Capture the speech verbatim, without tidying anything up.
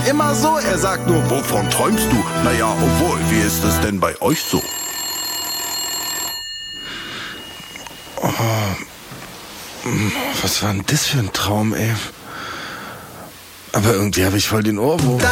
immer so. Er sagt nur, wovon träumst du? Naja, obwohl, wie ist es denn bei euch so? Oh, was war denn das für ein Traum, ey? Aber irgendwie habe ich voll den Ohrwurm.